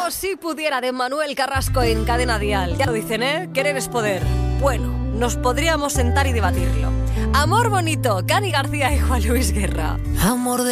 Oh, si pudiera, de Manuel Carrasco en Cadena Dial. Ya lo dicen, ¿eh? Querer es poder. Bueno, nos podríamos sentar y debatirlo. Amor bonito, Cani García y Juan Luis Guerra. Amor